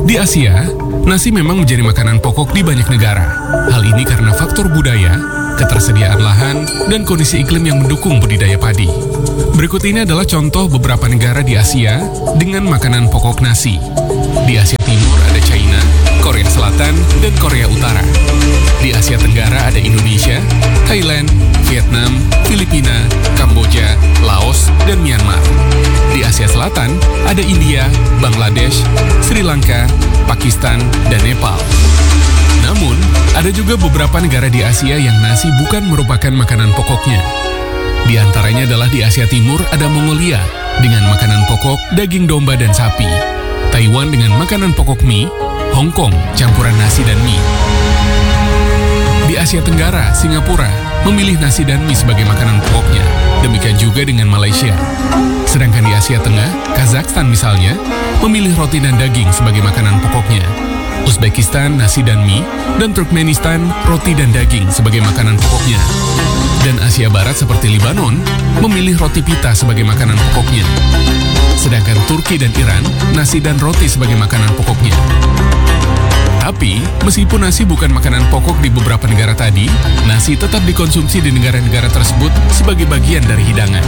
Di Asia, nasi memang menjadi makanan pokok di banyak negara. Hal ini karena faktor budaya, ketersediaan lahan, dan kondisi iklim yang mendukung budidaya padi. Berikut ini adalah contoh beberapa negara di Asia dengan makanan pokok nasi. Di Asia Timur ada China, Korea Selatan, dan Korea Utara. Di Asia Tenggara ada Indonesia, Thailand, Vietnam, Filipina, Kamboja, Laos, dan Myanmar. Di Asia Selatan ada India, Bangladesh, Sri Lanka, Pakistan, dan Nepal. Namun, ada juga beberapa negara di Asia yang nasi bukan merupakan makanan pokoknya. Di antaranya adalah di Asia Timur ada Mongolia dengan makanan pokok daging domba dan sapi, Taiwan dengan makanan pokok mie, Hong Kong campuran nasi dan mie. Di Asia Tenggara, Singapura memilih nasi dan mie sebagai makanan pokoknya. Demikian juga dengan Malaysia. Sedangkan di Asia Tengah, Kazakhstan misalnya, memilih roti dan daging sebagai makanan pokoknya. Uzbekistan nasi dan mie, dan Turkmenistan roti dan daging sebagai makanan pokoknya. Dan Asia Barat seperti Libanon memilih roti pita sebagai makanan pokoknya. Sedangkan Turki dan Iran nasi dan roti sebagai makanan pokoknya. Tapi, meskipun nasi bukan makanan pokok di beberapa negara tadi, nasi tetap dikonsumsi di negara-negara tersebut sebagai bagian dari hidangan.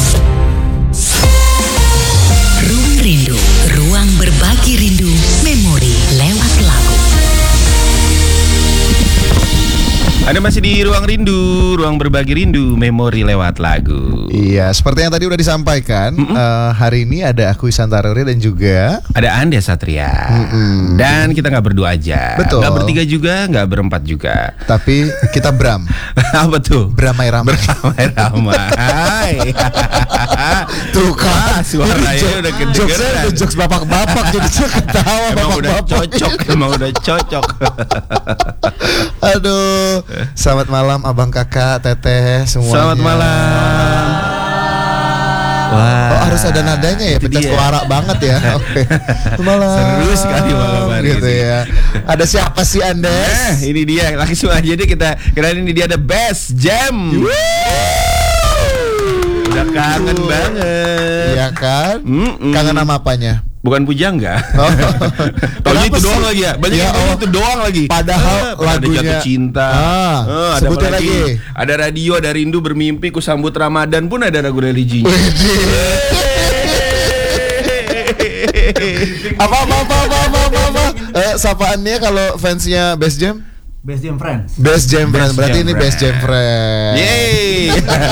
Ruang Rindu, ruang berbagi rindu, memori lewat lagu. Anda masih di Ruang Rindu, ruang berbagi rindu, memori lewat lagu. Iya, seperti yang tadi udah disampaikan, hari ini ada aku Ihsan Taruri dan juga Ada Anda Satria. Dan kita nggak berdua aja. Betul. Nggak bertiga juga, nggak berempat juga. tapi kita Bram, Apa tuh? beramai-ramai. Ramai-ramai. Tuh kan, Suaranya udah kedengeran. jokes bapak-bapak jadi ketawa Emang udah bapak-bapak. cocok, emang udah cocok. Aduh, selamat malam abang kakak teteh semuanya. Selamat malam. Wah, Oh, harus ada nadanya ya, itu pecah dia. suara banget ya. Oke. Malam. Seru sekali malam hari gitu ini. ya. Ada siapa sih Andes? Ini dia, langsung aja deh kita. Karena ini dia ada Best Jam. Udah kangen banget. Iya kan? Kangen nama apanya? Bukan pujangga. Oh. Taunya Kenapa itu doang sih? lagi ya. Banyak Ya yang taunya Allah. itu doang lagi. Padahal Ada lagunya- Jatuh Cinta. Ada sebutin apa lagi. Ada Radio, ada Rindu Bermimpi, Ku Sambut Ramadan pun ada lagu religinya. apa? Sapaannya kalau fansnya Best Jam? Best Jam Friends. Best Jam Friends. Berarti Jam ini Best Jam Friends. Yeay.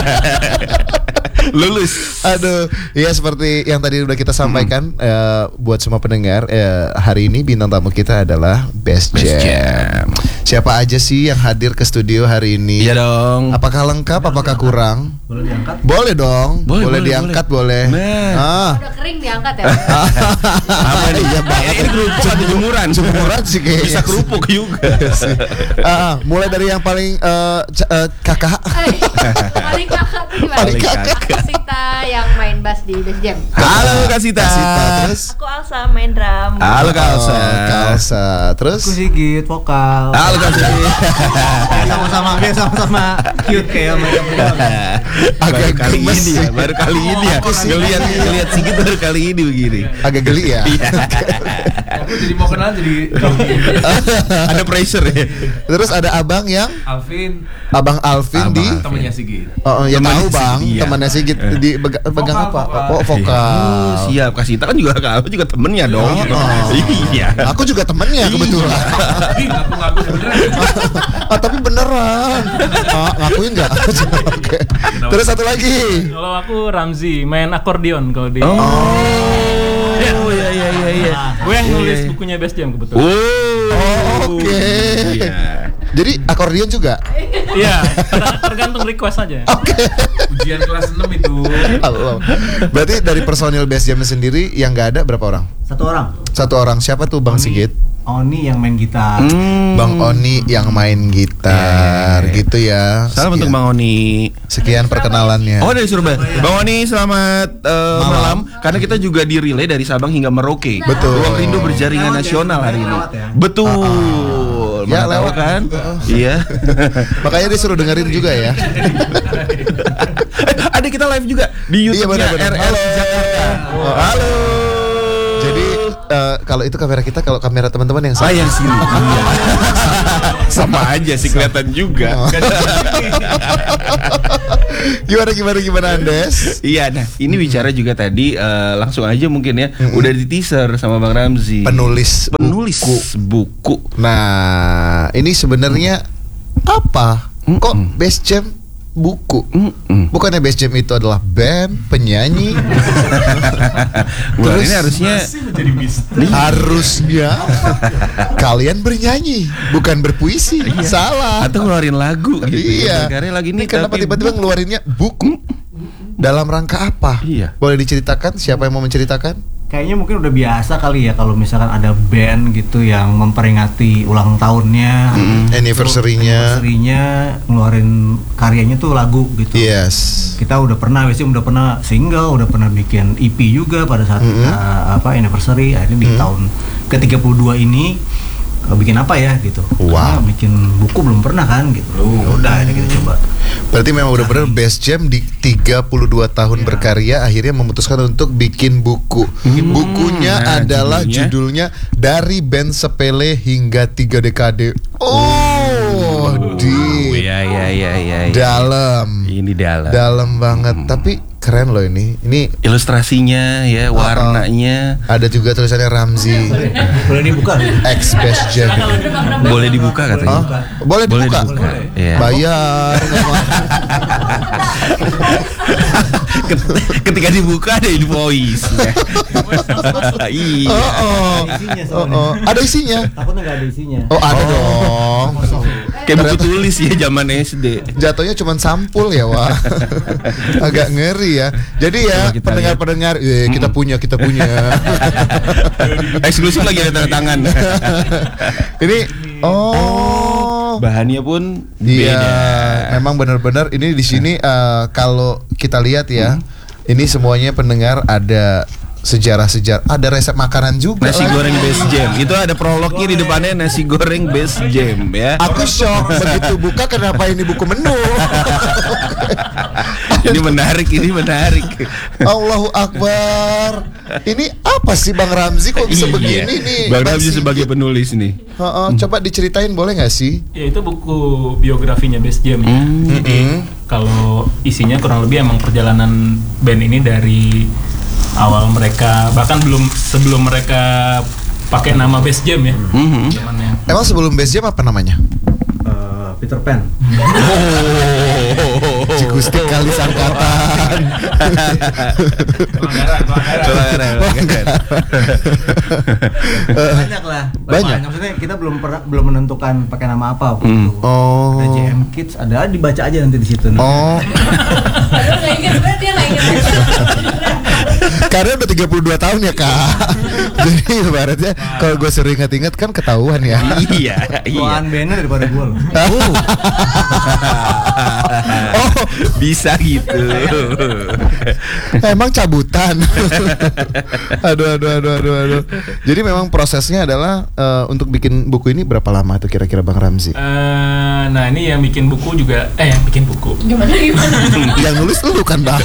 Lulus. Aduh, ya seperti yang tadi udah kita sampaikan buat semua pendengar, hari ini bintang tamu kita adalah Best Jam. Siapa aja sih yang hadir ke studio hari ini? Iya dong. Apakah lengkap? Apakah kurang? Boleh diangkat? Boleh dong. Boleh, diangkat boleh. Nah. Udah kering diangkat ya. Apa nih? Iya banget. Ini kerupuk atau jemuran? Jemuran sih kayaknya. Bisa kerupuk juga. Mulai dari yang paling kakak. Paling kakak tuh gimana? Paling kakak. Kasita yang main bass di Best Jam. Halo Kasita. Terus Aku Alsa main drum. Halo Kalsa. Kalsa. Terus Aku Sigit vokal. Halo Kalsa. Sama-sama cute kayak mereka berdua. agak Baru kali gemes ini sih. ya, baru kali ini ya. Ngelihat Sigit baru kali ini begini. Agak geli ya. Aku jadi mau kenal jadi Ada pressure ya. Terus ada abang yang Alvin Abang Alvin di temennya Sigit. Oh, ya Temannya tahu bang, Sigit, iya. temannya Sigit di pegang apa? Vokal. Oh, vokal. Siap, Kasita kan juga aku juga temennya dong. Oh. Iya. Aku juga temennya kebetulan. Ngaku sebenarnya. Tapi beneran. Ngakuin nggak? Oke. Terus satu lagi. Kalau aku Ramzi, main akordeon kalau di. Oh, iya. Gue yang nulis bukunya Best Jam kebetulan. Oke. Iya. Jadi akordeon juga. Iya, tergantung request aja. Ujian kelas 6 itu. Allah. Berarti dari personil Best Jam sendiri yang nggak ada berapa orang? Satu orang. Satu orang. Siapa tuh Bang Sigit? Oni yang main gitar. Bang Oni yang main gitar, gitu ya. Salam untuk Bang Oni. Sekian perkenalannya. Oh, dari Surabaya. Bang Oni selamat malam. Karena kita juga di relay dari Sabang hingga Merauke. Betul. Ruang Rindu berjaringan Lewat ya, nasional hari ini. lewat ya. Betul. Ya, Mana tahu lewat. kan? Iya. Makanya disuruh dengerin juga ya. Ada kita live juga di YouTube-nya benar-benar. RR Halo. Jakarta. Halo. Jadi kalau itu kamera kita, kalau kamera teman-teman yang sama. yang sini. Iya. Sama aja sih kelihatan juga. Gimana Andes? Iya, nah ini bicara juga tadi langsung aja mungkin ya. Udah di teaser sama Bang Ramzi. Penulis buku. Nah, ini sebenarnya apa? Kok Best Jam buku? Bukannya Best Jam itu adalah band, penyanyi? Terus ini harusnya menjadi misteri. harusnya kalian bernyanyi, bukan berpuisi. Salah. atau ngeluarin lagu gitu. Iya. Karena lagi Ini ini kenapa tapi tiba-tiba ngeluarinnya buku? Dalam rangka apa? Iya. Boleh diceritakan? Siapa yang mau menceritakan? Kayaknya mungkin udah biasa kali ya kalau misalkan ada band gitu yang memperingati ulang tahunnya, Anniversary-nya. ngeluarin karyanya tuh lagu gitu. Yes. Kita udah pernah single, udah pernah bikin EP juga pada saat anniversary. Akhirnya di tahun ke-32 ini bikin apa ya gitu. Wow. Karena bikin buku belum pernah kan gitu. Ya udah akhirnya kita coba. Berarti memang benar-benar Best Jam di 32 tahun berkarya akhirnya memutuskan untuk bikin buku. Bukunya Nah, adalah judulnya Dari Band Sepele Hingga 3 Dekade. Iya. Dalam. Ini dalam. Dalam banget. Tapi keren loh ini. Ini Ilustrasinya ya, warnanya. ada juga tulisannya Ramzi Boleh dibuka? X Best Jam. Boleh dibuka katanya. Boleh dibuka. Iya. Bayar. Ketika dibuka ada invoice. Iya. Isinya soalnya. Ada isinya. Takutnya nggak ada isinya. Oh, ada dong. Kayak buku tulis ya zaman SD. Jatuhnya cuma sampul ya, Wak. Agak ngeri ya. Jadi ya, Coba kita pendengar-pendengar, kita punya. Eksklusif lagi ada tanda tangan. Ini Bahannya pun iya, beda. memang benar-benar ini di sini kalau kita lihat ya, ini semuanya pendengar ada sejarah-sejarah, ada resep makanan juga. Nasi lagi. goreng Best Jam. Itu ada prolognya di depannya, nasi goreng Best Jam ya. Aku shock begitu buka, kenapa ini buku menu? Ini menarik. Allahu Akbar. Ini apa sih Bang Ramzi kok bisa begini nih? Bang Ramzi Sigit? sebagai penulis nih. Coba diceritain boleh nggak sih? Ya itu buku biografinya Best Jam ya. Jadi kalau isinya kurang lebih emang perjalanan band ini dari awal mereka, bahkan sebelum mereka pakai nama Best Jam ya. Zamannya. Emang sebelum Best Jam apa namanya? Peter Pan. Cikustik kali sangkatan. Banyak lah. Banyak. Maksudnya kita belum menentukan pakai nama apa waktu itu. Oh. Ada JM Kids, ada dibaca aja nanti di situ. Oh, Padahal nggak inget, berarti dia nggak inget. karena udah 32 tahun ya Kak. Jadi ibaratnya kalau gue sering ingat-ingat kan ketahuan ya. Iya. Tuan bandnya daripada gue loh. Oh, Bisa gitu. emang cabutan. Aduh. Jadi memang prosesnya adalah untuk bikin buku ini berapa lama tuh kira-kira Bang Ramzi? Nah ini yang bikin buku juga, yang bikin buku. Gimana? Yang nulis lu kan Bang.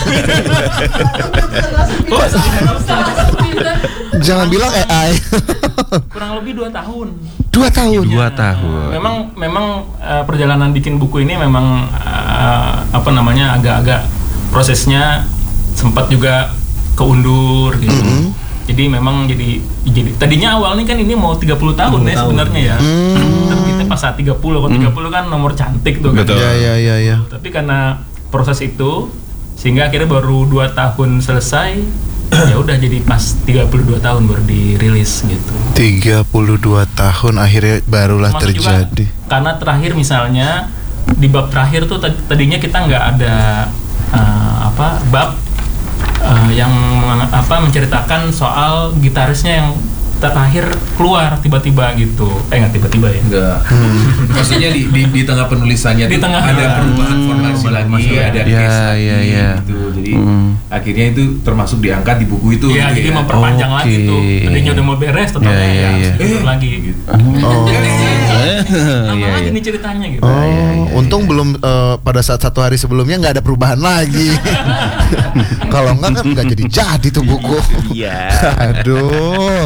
Jangan bilang AI. Kurang lebih 2 tahun. 2 tahun. 2 tahun. Memang perjalanan bikin buku ini memang agak-agak prosesnya sempat juga keundur gitu. Jadi memang jadi tadinya awalnya kan ini mau 30 tahun ya sebenarnya ya. Tapi pas saat 30 kan nomor cantik tuh kan. Betul. Ya. Tapi karena proses itu sehingga akhirnya baru 2 tahun selesai. Ya udah jadi pas 32 tahun baru dirilis gitu. 32 tahun akhirnya barulah Termasuk terjadi. juga karena terakhir misalnya di bab terakhir tuh tadinya kita nggak ada bab yang menceritakan soal gitarisnya yang terakhir keluar tiba-tiba gitu. Nggak tiba-tiba ya. Enggak. Maksudnya di tengah penulisannya Di tuh tengah. ada perubahan formasi lagi, ada case lagi gitu. Jadi akhirnya itu termasuk diangkat di buku itu. Iya, gitu jadi ya. memperpanjang lagi tuh. Tadinya udah mau beres, tetap lagi gitu. Lama lagi nih ceritanya gitu. Untung belum pada saat 1 hari sebelumnya nggak ada perubahan lagi. Kalau nggak kan nggak jadi tuh buku. Iya. Aduh.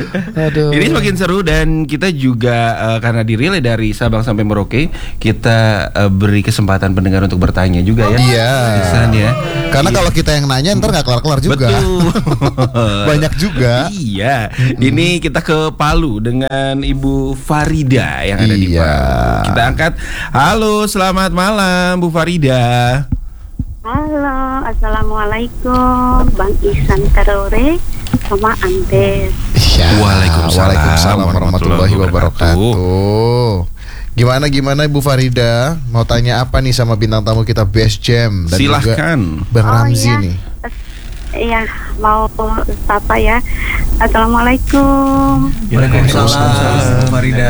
Aduh. Ini semakin seru dan kita juga karena di-relay dari Sabang sampai Merauke, kita beri kesempatan pendengar untuk bertanya juga ya. Iya. Ihsan ya. Karena kalau kita yang nanya ntar nggak kelar-kelar juga. Betul. Banyak juga. Iya. Ini kita ke Palu dengan Ibu Farida yang ada di Iya. Palu. Kita angkat. Halo, selamat malam Bu Farida. Halo, assalamualaikum, Bang Ihsan Tarore sama Andes. Iya. Waalaikumsalam warahmatullahi wabarakatuh. Gimana Ibu Farida? Mau tanya apa nih sama bintang tamu kita Best Jam dan Silahkan. juga Bang Ramzi iya. nih. Iya, mau apa ya? Assalamualaikum. Waalaikumsalam, Farida.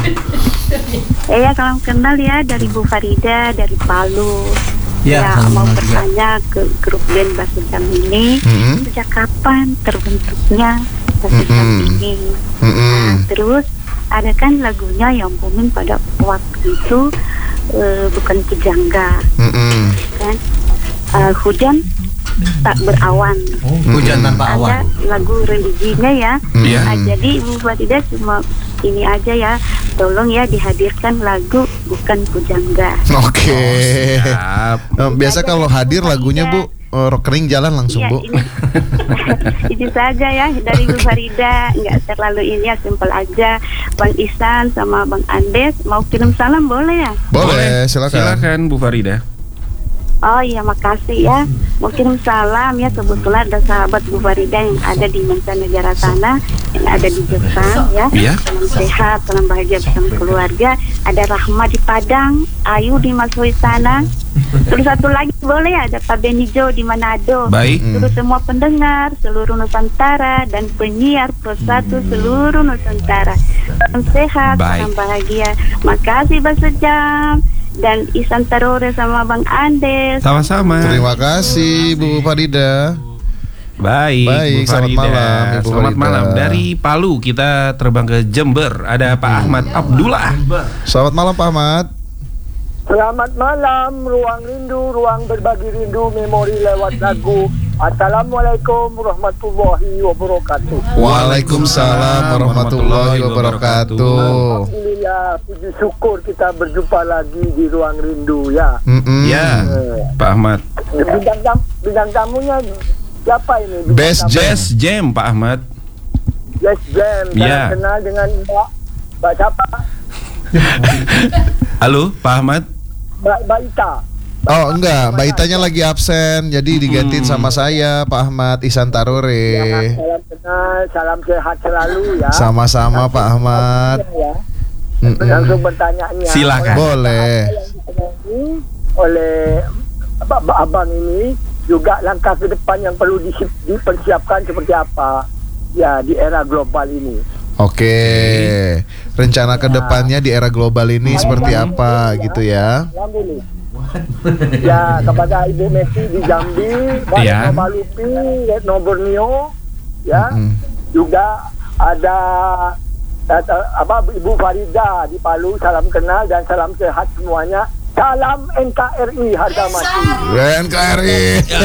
Iya, salam kenal ya dari Bu Farida dari Palu. Ya, salam mau kenal juga. bertanya ke grup band Basu Jam ini sejak kapan terbentuknya Basu Jam ini? Nah, terus ada kan lagunya yang booming pada waktu itu bukan Pujangga kan, hujan tak berawan. Hujan tanpa Ada awan. lagu religinya ya. Iya. Nah, jadi Ibu Farida cuma ini aja ya, tolong ya dihadirkan lagu bukan Pujangga. Oke. Siap. Biasa kalau hadir lagunya Bu rock kering jalan langsung Iya, Bu. Itu saja ya dari Bu Farida, nggak terlalu ini ya, simpel aja. Bang Ihsan sama Bang Andes mau kirim salam boleh ya? Boleh, silakan. Silakan Bu Farida. Oh iya, makasih ya. Mau kirim salam ya, kebetulan ada sahabat Bu Farida yang ada di mancanegara sana, yang ada di Jepang ya. Iya. Salam sehat, salam bahagia bersama keluarga. Ada Rahma di Padang, Ayu di Masui sana. Terus satu lagi boleh ya, ada Pak Benijo di Manado. Baik. Terus semua pendengar seluruh Nusantara dan penyiar Pro 1 seluruh Nusantara. Salam sehat, Baik. salam bahagia. Makasih Basu Jam dan Ihsan Tarore sama Bang Andes. Sama-sama. Terima kasih Bu Farida. Baik, Baik, Bu selamat Farida. malam, Ibu Selamat Farida. malam. Dari Palu kita terbang ke Jember. Ada Pak Ahmad Abdullah. Selamat malam Pak Ahmad. Selamat malam, ruang rindu, ruang berbagi rindu, memori lewat lagu. Assalamualaikum warahmatullahi wabarakatuh. Waalaikumsalam warahmatullahi wabarakatuh. Alhamdulillah, puji syukur kita berjumpa lagi di ruang rindu ya. Ya, Pak Ahmad. Bintang tamunya siapa ini? Bintang Best tamu- Jam. Best Jam Pak Ahmad. Best Jam. Saya Ya. kenal dengan Mbak siapa? Halo, Pak Ahmad. Mbak Ita. Oh enggak, Mbak Itanya lagi absen, jadi digantiin sama saya Pak Ahmad Ihsan Tarore. Salam kenal, salam sehat selalu ya. Sama-sama Pak Ahmad. Ya. Langsung bertanya-nya. Silakan. Boleh. Oleh abang ini juga langkah ke depan yang perlu dipersiapkan seperti apa ya di era global ini. Oke. Rencana ke depannya di era global ini seperti apa gitu ya? Alhamdulillah. Ya, kepada Ibu Messi di Jambi, Pak Ya. Malupi, Retno Borneo, ya, juga ada Ibu Farida di Palu, salam kenal dan salam sehat semuanya. Salam NKRI harga mati. NKRI.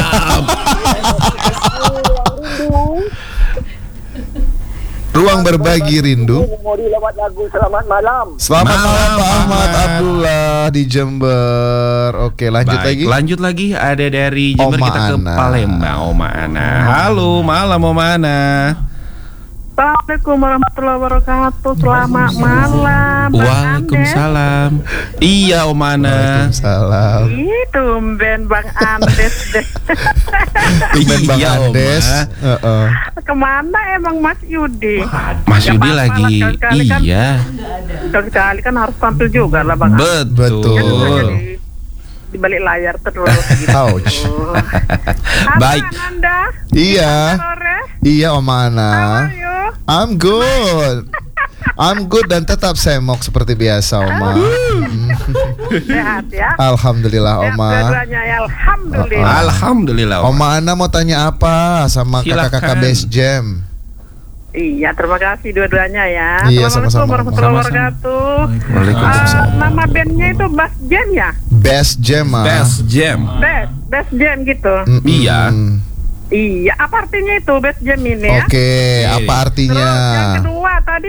Ruang berbagi rindu. Memori lewat lagu selamat malam. Selamat malam Pak Ahmad Ahmad. Abdullah di Jember. Oke, lanjut Baik, lagi. lanjut lagi. Ada dari Jember Oma kita ke Ana. Palembang. Oma Ana. Halo, malam Oma Ana. Assalamualaikum warahmatullahi wabarakatuh. Selamat malam. Waalaikumsalam. Iya, Oma Ana. Waalaikumsalam. Itu Ben Bang Andes deh. Tumben Bang Iya, Oma. Andes. Heeh. Kemana emang Mas Yudi? Mas Ya, Yudi apa-apa lagi. lah, sekali-kali kan. Iya. Sekali kan harus tampil juga lah Bang. Betul. Di balik layar terus. Ouch. Baik. Anda, Iya. sore. Iya Om Ana. Ayo. I'm good. I'm good dan tetap semok seperti biasa Oma. Sehat ya. Alhamdulillah Sehat Oma. dua-duanya ya. Alhamdulillah. Alhamdulillah. Oma. Oma Ana mau tanya apa sama Silakan. kakak-kakak Best Jam? Iya, terima kasih dua-duanya ya. Iya, Assalamualaikum sama-sama. warahmatullahi Sama-sama. wabarakatuh. Waalaikumsalam. Nama bandnya itu Bass Jam ya? Best Jam ah. Best Jam. Best Jam gitu. Mm-mm. Iya. Iya, apa artinya itu Best Jam ini ya? Oke, apa artinya? Terus yang kedua tadi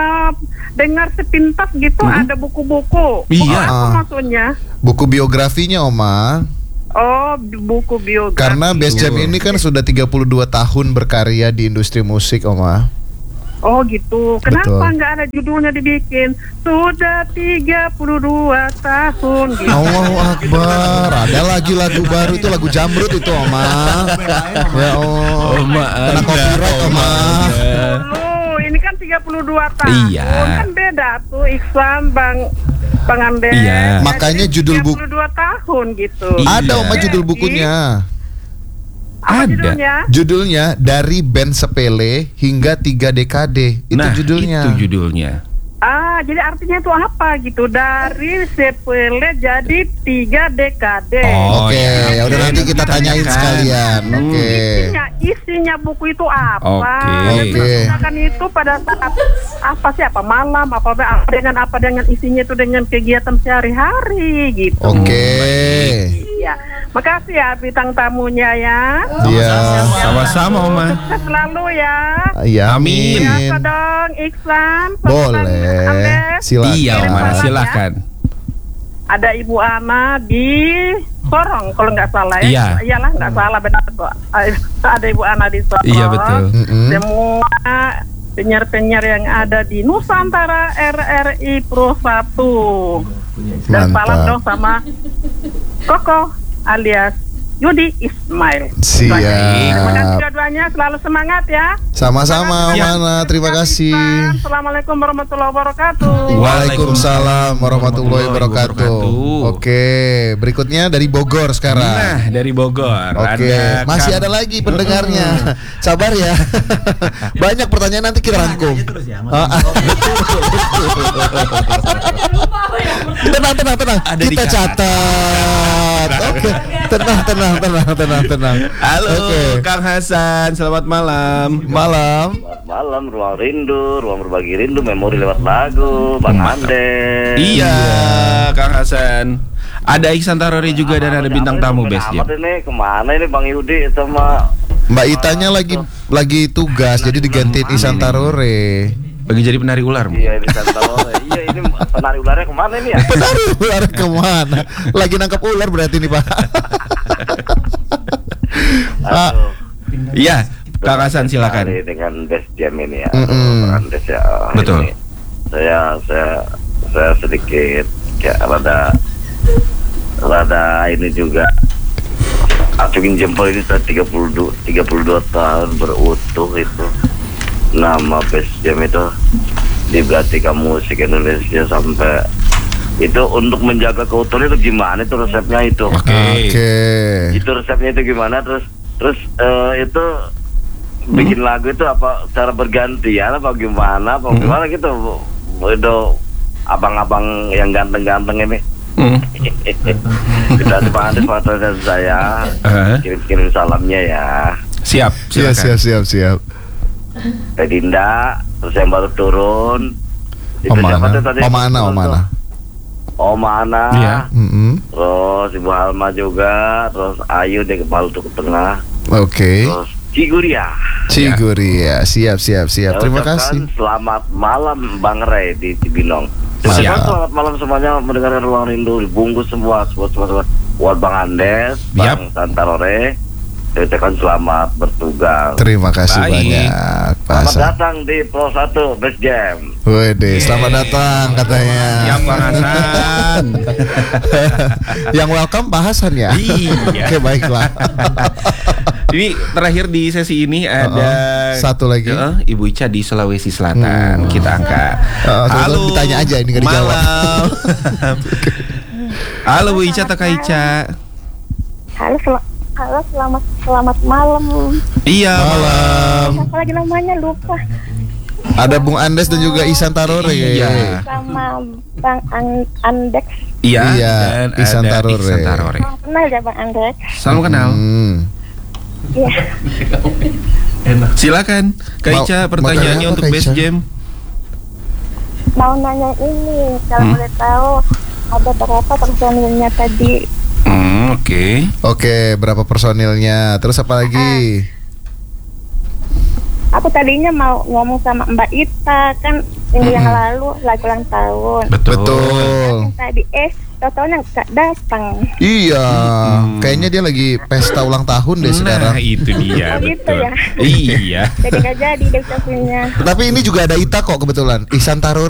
dengar sepintas gitu ada buku-buku. Iya. Buku apa maksudnya? Buku biografinya, Oma. Oh, buku biografi. Karena Best Jam ini kan sudah 32 tahun berkarya di industri musik, Oma. Oh gitu. Kenapa Betul. nggak ada judulnya dibikin? Sudah 32 tahun gitu. Allahu Akbar. Ada lagi lagu baru itu, lagu Jamrut itu, Oma. Ya Allah. Oma, kena copyright, Oma. Dulu ini kan 32 tahun. Iya. Kan beda tuh Iksan Bang Andes. Iya. Makanya judul buku 32 tahun gitu. ada, Oma, judul bukunya. Apa judulnya? Judulnya Dari Band Sepele Hingga 3 Dekade. Itu judulnya. Itu judulnya. Jadi artinya itu apa gitu? Dari sepele jadi 3 dekade. Oke, ya udah nanti kita tanyain sekalian. Oke. Isinya buku itu apa? Oke. Kan itu pada saat malam apa dengan isinya itu dengan kegiatan sehari-hari gitu. Oke. Iya. Makasih ya bintang tamunya ya. Iya. Sama-sama, Oma. Sukses selalu ya. Iya, amin. Biasa dong Iksan. Boleh. Silakan. Iya, Oma, silakan. Ada Ibu Ana di Sorong kalau nggak salah ya. Iya. Iyalah nggak salah, benar kok. Ada Ibu Ana di Sorong. Iya, betul. Semua penyiar-penyiar yang ada di Nusantara RRI Pro 1. Dan salam dong sama Koko alias Yudi Ismail. Siap. Terima kasih dua-duanya, selalu semangat ya. Sama-sama, Mana. Terima kasih. Assalamualaikum warahmatullahi wabarakatuh. Waalaikumsalam warahmatullahi wabarakatuh. Oke, berikutnya dari Bogor sekarang. Nah, dari Bogor. Oke, masih ada lagi pendengarnya. Sabar ya. Banyak pertanyaan, nanti kita rangkum. Tenang. Kita catat. Oke. Tenang. Halo, Kang Hasan. Selamat malam. Selamat malam, Ruang Rindu, Ruang Berbagi Rindu, Memori lewat lagu, Bang Andes. Iya, Kang Hasan. Ada Iksan Tarori juga dan ada bintang tamu Best Jam. Ini kemana ini Bang Yudi sama Mbak Itanya lagi tugas, jadi digantiin Ihsan Tarore. Lagi jadi penari ular. Iya, ini Santarore. Iya, ini penari ularnya kemana ini ya? Penari ular kemana? Lagi nangkap ular berarti nih, Pak. Iya, Kang Hasan silakan. Dengan Best Jam ini ya. Andes ya. Betul. Ini saya sedikit kayak rada ini juga acungin jempol ini 32 tahun berutuh itu. Nama Best Jam itu diperhatikan musik Indonesia sampai itu untuk menjaga keutuhan itu gimana itu resepnya itu? Oke. Itu resepnya itu gimana terus itu bikin lagu itu apa cara bergantian apa gimana gitu? Itu abang-abang yang ganteng-ganteng ini. Kita Pak Andes dan saya kirim salamnya ya. Siap. Teh Dinda, terus yang baru turun Oma Ana, iya. Terus Ibu Halma juga, terus Ayu di kepala untuk tengah. Oke. Terus Ciguria, siap. Terima kasih. Selamat malam Bang Ray di Cibinong. Selamat malam semuanya mendengarkan Ruang Rindu, dibungkus semua buat Bang Andes, Bang Santarore. Saya ucapkan selamat bertugas. Terima kasih banyak, Pak. Selamat datang di Pro 1 Best Jam. Wede, selamat datang katanya. Yang Bang Hasan. Yang welcome Pak Hasan ya. Iya. Oke, baiklah. Ini terakhir di sesi ini ada satu lagi. Ibu Ica di Sulawesi Selatan. Kita angkat. Halo. Ditanya aja ini nggak dijawab. Halo Bu Ica, Kak Ica. Halo, selamat malam. Iya, malam. Apa lagi namanya lupa. Ada Bung Andes dan juga Ihsan Tarore. Iya. Sama Bang Andes. Iya. Dan Ihsan Tarore. Salam kenal ya Bang Andes. Salam kenal. Iya. Silakan, Kak Ica, pertanyaannya untuk Best Jam. Mau nanya ini, kalau boleh tahu ada berapa personilnya tadi? Oke, berapa personilnya? Terus apa lagi? Aku tadinya mau ngomong sama Mbak Ita kan minggu yang lalu lagi ulang tahun. Betul. Tadi tau-taunya nggak datang. Iya, kayaknya dia lagi pesta ulang tahun deh sekarang. Nah, itu dia. Oh gitu ya. Iya. Jadi nggak jadi deh ucapinnya. Tapi ini juga ada Ita kok kebetulan. Ihsan Tarur